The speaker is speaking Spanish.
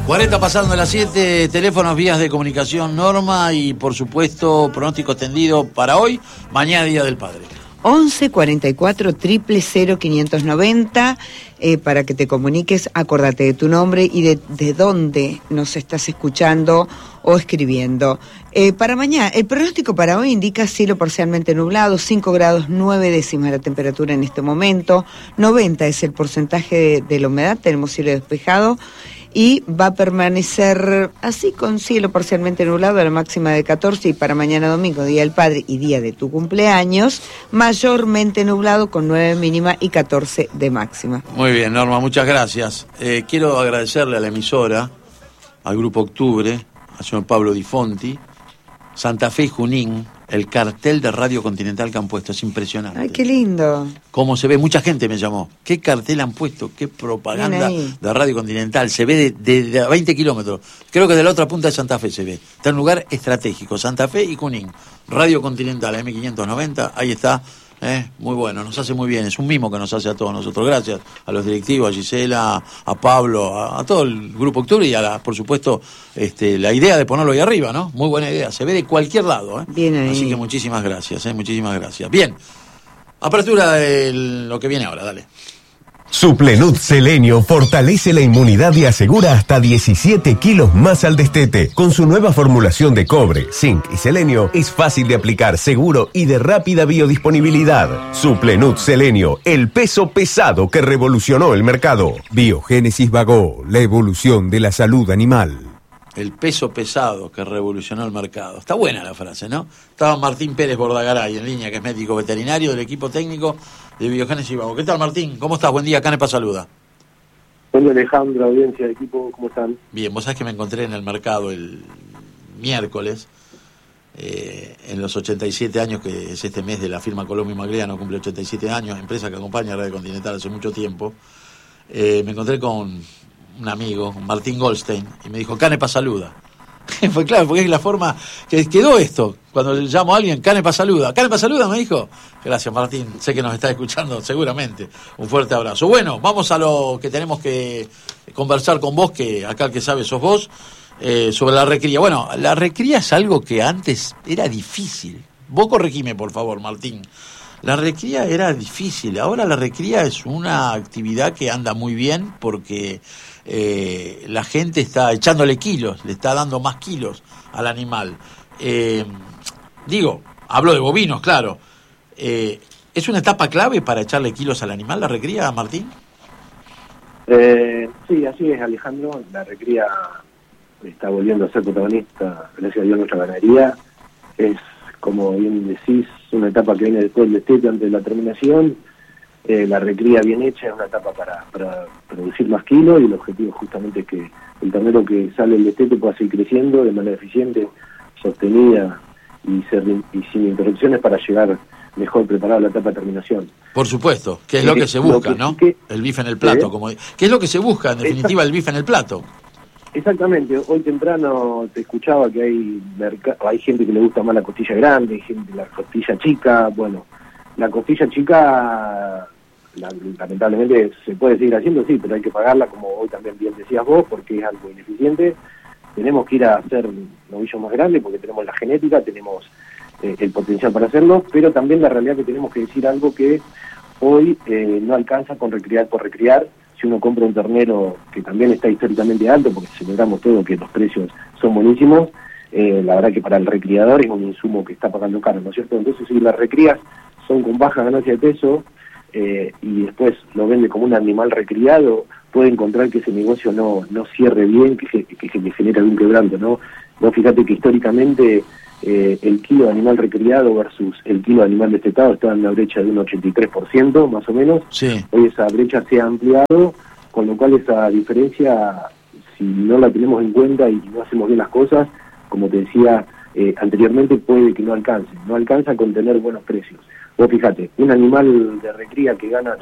40 pasando las 7, teléfonos, vías de comunicación, Norma, y por supuesto pronóstico extendido para hoy, mañana Día del Padre. 11 44 000 590 para que te comuniques, acordate de tu nombre y de dónde nos estás escuchando o escribiendo. Para mañana, el pronóstico para hoy indica cielo parcialmente nublado, 5 grados 9 décimas la temperatura en este momento, 90 es el porcentaje de la humedad, tenemos cielo despejado. Y va a permanecer así con cielo parcialmente nublado a la máxima de 14 y para mañana domingo, Día del Padre y día de tu cumpleaños, mayormente nublado con 9 mínima y 14 de máxima. Muy bien, Norma, muchas gracias. Quiero agradecerle a la emisora, al Grupo Octubre, al señor Pablo Di Fonti, Santa Fe y Junín, el cartel de Radio Continental que han puesto, es impresionante. Ay, qué lindo. Cómo se ve, mucha gente me llamó. ¿Qué cartel han puesto? ¿Qué propaganda de Radio Continental? Se ve de 20 kilómetros. Creo que de la otra punta de Santa Fe se ve. Está en un lugar estratégico, Santa Fe y Junín. Radio Continental, M590, ahí está. Muy bueno, nos hace muy bien. Es un mimo que nos hace a todos nosotros. Gracias a los directivos, a Gisela, a Pablo, a todo el Grupo Octubre y por supuesto, la idea de ponerlo ahí arriba, ¿no? Muy buena idea. Se ve de cualquier lado, Bien ahí. Así que muchísimas gracias, muchísimas gracias. Bien, apertura de lo que viene ahora, dale. Suplenut Selenio fortalece la inmunidad y asegura hasta 17 kilos más al destete. Con su nueva formulación de cobre, zinc y selenio, es fácil de aplicar, seguro y de rápida biodisponibilidad. Suplenut Selenio, el peso pesado que revolucionó el mercado. Biogénesis Vagó, la evolución de la salud animal. El peso pesado que revolucionó el mercado. Está buena la frase, ¿no? Estaba Martín Pérez Bordagaray en línea, que es médico veterinario del equipo técnico de Biogénesis Vago. ¿Qué tal, Martín? ¿Cómo estás? Buen día, Canepa saluda. Hola, Alejandro, audiencia de equipo, ¿cómo están? Bien, vos sabés que me encontré en el mercado el miércoles, en los 87 años, que es este mes de la firma Colombo y Magliano, cumple 87 años, empresa que acompaña a Radio Continental hace mucho tiempo. Me encontré con un amigo, Martín Goldstein, y me dijo, Canepa saluda. Fue claro, porque es la forma que quedó esto. Cuando le llamo a alguien, Canepa saluda. Canepa saluda, me dijo. Gracias, Martín. Sé que nos está escuchando seguramente. Un fuerte abrazo. Bueno, vamos a lo que tenemos que conversar con vos, que acá el que sabe sos vos, sobre la recría. Bueno, la recría es algo que antes era difícil. Vos corregime, por favor, Martín. La recría era difícil. Ahora la recría es una actividad que anda muy bien porque la gente está echándole kilos, le está dando más kilos al animal. Hablo de bovinos, claro. ¿Es una etapa clave para echarle kilos al animal, la recría, Martín? Sí, así es, Alejandro. La recría está volviendo a ser protagonista, gracias a Dios, nuestra ganadería. Es, como bien decís, una etapa que viene después del destete, antes de la terminación. La recría bien hecha es una etapa para producir más kilos, y el objetivo justamente es que el ternero que sale del destete pueda seguir creciendo de manera eficiente, sostenida y sin interrupciones, para llegar mejor preparado a la etapa de terminación. Por supuesto, que es lo que se busca, ¿no? El bife en el plato, ¿qué es lo que se busca, en definitiva, el bife en el plato? Exactamente. Hoy temprano te escuchaba que hay gente que le gusta más la costilla grande, hay gente la costilla chica. Bueno, la costilla chica lamentablemente se puede seguir haciendo, sí, pero hay que pagarla, como hoy también bien decías vos, porque es algo ineficiente. Tenemos que ir a hacer novillos más grandes porque tenemos la genética, tenemos el potencial para hacerlo, pero también la realidad que tenemos que decir algo que hoy no alcanza con recriar por recriar. Si uno compra un ternero que también está históricamente alto, porque celebramos todo que los precios son buenísimos, la verdad que para el recriador es un insumo que está pagando caro, ¿no es cierto? Entonces, si las recrías son con baja ganancia de peso, y después lo vende como un animal recriado, puede encontrar que ese negocio no cierre bien, que se le genera algún quebranto, ¿no? Vos fíjate que históricamente el kilo de animal recriado versus el kilo de animal destetado estaba en una brecha de un 83%, más o menos. Sí. Hoy esa brecha se ha ampliado, con lo cual esa diferencia, si no la tenemos en cuenta y no hacemos bien las cosas, como te decía anteriormente, puede que no alcanza con tener buenos precios. Vos fíjate, un animal de recría que gana